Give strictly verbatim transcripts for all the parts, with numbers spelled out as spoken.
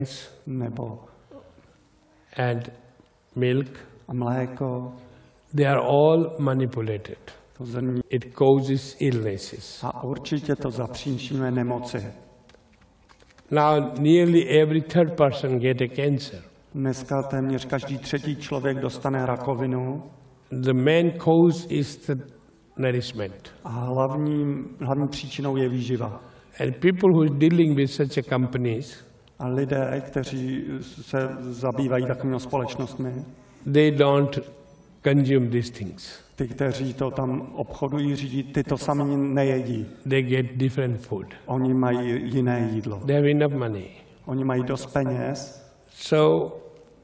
nebo and milk, a mléko, they are all manipulated. to zrní. It causes illnesses. A určitě to zapříčinuje nemoci. Now nearly every third person get a cancer. Dneska téměř každý třetí člověk dostane rakovinu The main cause is the nourishment. a hlavní, hlavní příčinou je výživa. And people who are dealing with such a companies, A lidé, kteří se zabývají takovými společnostmi, they don't consume these things. ty, kteří to tam obchodují, řídí, ty to sami nejedí. They get different food. Oni mají jiné jídlo. They have enough money. Oni mají dost peněz, So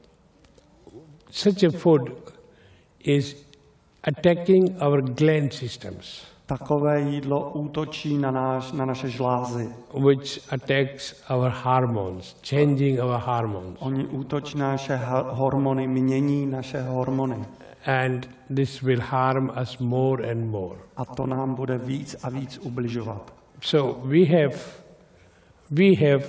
such a food is attacking our gland systems, takové jídlo útočí na, náš, na naše žlázy. which attacks our hormones, changing our hormones. Oni útočí na naše ha- hormony, mění naše hormony. And this will harm us more and more. A to nám bude víc a víc ubližovat. So we have, we have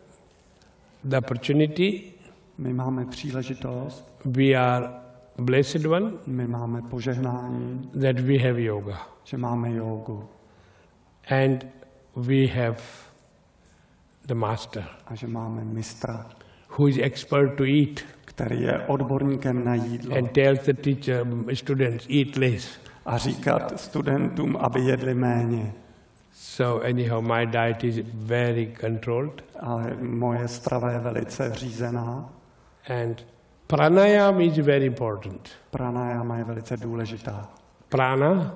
the opportunity, My máme příležitost, we are blessed one, my máme požehnání, that we have yoga. že máme jógu And we have the master, a že máme mistra, who is expert to eat který je odborníkem na jídlo and tells the teacher, students, eat less. a říkat studentům, aby jedli méně. So anyhow, my diet is very controlled. Ale moje strava je velice řízená. And pranayama is very important. Pranayama je velice důležitá. Prana.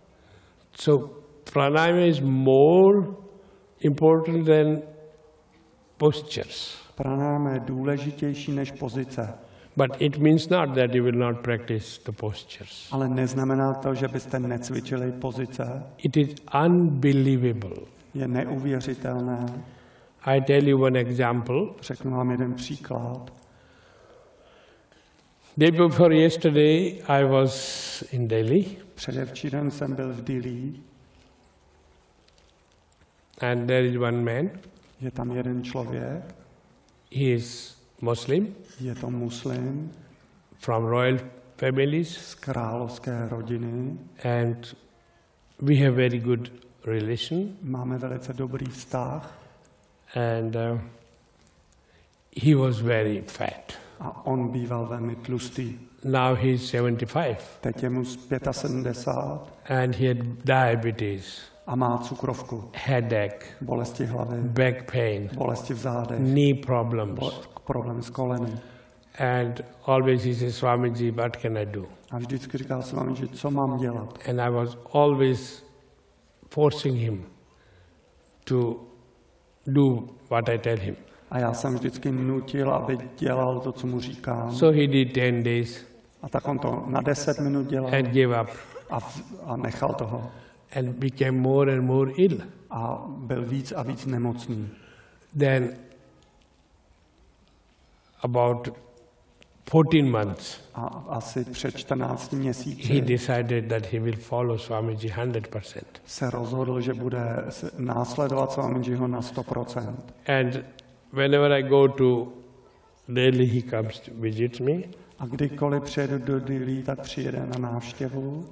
So pranayama is more important than postures. Pranayama je důležitější než pozice. But it means not that you will not practice the postures. Ale neznamená to, že byste necvičili pozice. It is unbelievable. Je neuvěřitelné. I tell you one example. Řeknu vám jeden příklad. Day before yesterday, I was in Delhi, Předevčírem jsem byl v Dillí. and there is one man. Je tam jeden člověk, He is Muslim, je to muslim from royal families, z královské rodiny. and we have very good relation. Máme velice dobrý vztah And uh, he was very fat. a on býval velmi tlustý. Now he is seventy-five, Teď je mu sedmdesát pět and he had diabetes, a má cukrovku, headache, bolesti hlavy, back pain, bolesti v zádech, knee problems. bo- problém s koleny. And always he says, Swamiji, what can I do? A vždycky říkal jsem vám, že co mám dělat. And I was always forcing him to do what I tell him. A já jsem vždycky nutil, aby dělal to, co mu říkám. So he did ten days A tak on to na deset minut dělal and gave up a, v- a nechal toho. and became more and more ill. A byl víc a víc nemocný. Then about fourteen months, A asi před čtrnácti he měsíci decided that he will follow Swamiji one hundred percent. se rozhodl, že bude s- následovat Swamijiho na sto procent. And whenever I go to Delhi, he comes to visit me. A kdykoliv přijedu do Dillí, tak přijede na návštěvu.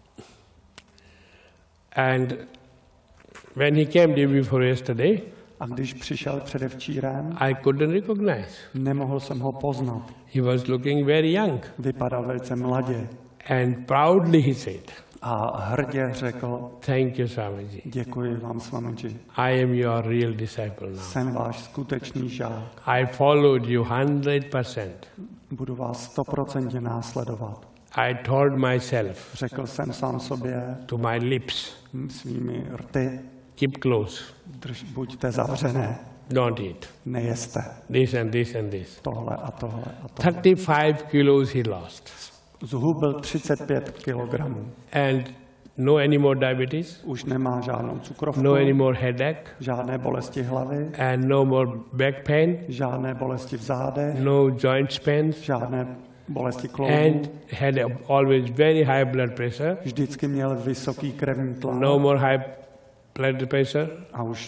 And when he came day before yesterday, A když přišel předevčírem, I couldn't recognize. nemohl jsem ho poznat. He was looking very young. Vypadal velice mladě. And proudly he said, A hrdě řekl, thank you, Swamiji. děkuji vám, Swamiji. I am your real disciple now. Jsem váš skutečný žák. I followed you one hundred percent. Budu vás stoprocentně následovat. I told myself Řekl jsem sám sobě to my lips, svými rty, keep close, drž, buďte zavřené, don't eat. nejeste This and this and this. tohle a tohle a tohle. thirty-five kilos he lost. Zhubil třicet pět kilogramů. And no any more diabetes, Už nemá žádnou cukrovku, no any more headache, žádné bolesti hlavy, and no more back pain, žádné bolesti v zádech, no joint pains, žádné bolesti kloubů. and had a, always very high blood pressure, Vždycky měl vysoký krevní tlak no more high blood pressure, a už